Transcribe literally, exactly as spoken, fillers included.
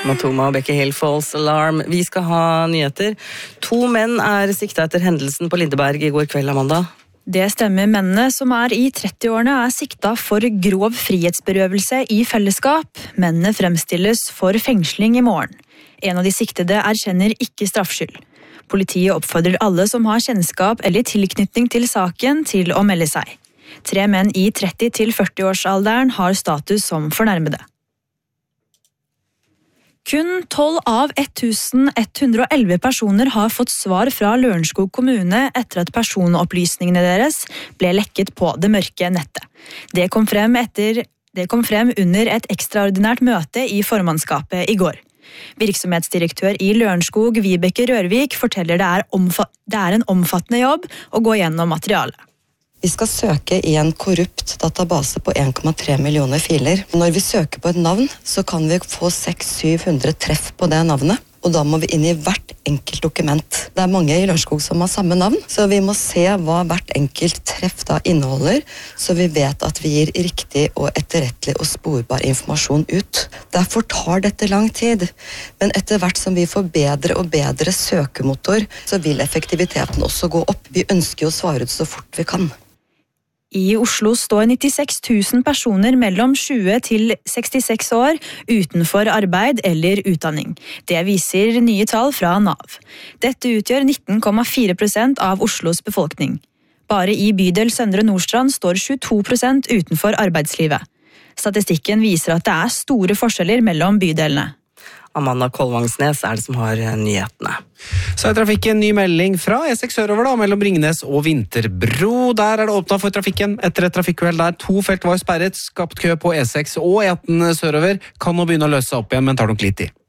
Matoma og Becky Hill, False Alarm. Vi skal ha nyheter. To menn er siktet etter hendelsen på Lindeberg i går kveld, Amanda. Det stemmer. Mennene som er i trettiårene er sikta for grov frihetsberøvelse i fellesskap. Mennene fremstilles for fengsling i morgen. En av de siktede erkjenner ikke straffskyld. Politiet oppfordrer alle som har kjennskap eller tilknytning til saken til å melde seg. Tre menn i tretti til førti-årsalderen har status som fornærmede. Kun tolv av ett tusen ett hundre og elleve personer har fått svar fra Lørenskog kommune etter at personopplysningene deres ble lekket på det mørke nettet. Det kom frem, etter, det kom frem under et ekstraordinært møte i formannskapet i går. Virksomhetsdirektør i Lørenskog, Vibeke Rørvik, forteller det er, omfatt, det er en omfattende jobb å gå gjennom materialet. Vi skal søke i en korrupt database på en komma tre millioner filer. Når vi søker på et navn, så kan vi få seks til syv hundre treff på det navnet. Og da må vi inn i hvert enkelt dokument. Det er mange i Lørenskog som har samme navn, så vi må se hva hvert enkelt treff da inneholder, så vi vet at vi gir riktig og etterrettelig og sporbar informasjon ut. Derfor tar dette lang tid, men etter hvert som vi får bedre og bedre søkemotor, så vil effektiviteten også gå opp. Vi ønsker å svare ut så fort vi kan. I Oslo står nittiseks tusen personer mellom tjue til sekstiseks år utenfor arbeid eller utdanning. Det viser nye tall fra Nav. Dette utgjør nitten komma fire prosent av Oslos befolkning. Bare i bydel Søndre Nordstrand står tjueto prosent utenfor arbeidslivet. Statistikken viser at det er store forskjeller mellom bydelene. Amanda Kolvangsnes er det som har nyhetene. Så er trafikken ny melding fra E seks sørover da, mellom Ringnes og Vinterbro. Der er det åpnet for trafikken etter et trafikkuhell der to felt var sperret, skapt kø på E seks og E atten sørover. Kan nå begynne å løse opp igjen, men tar nok litt tid.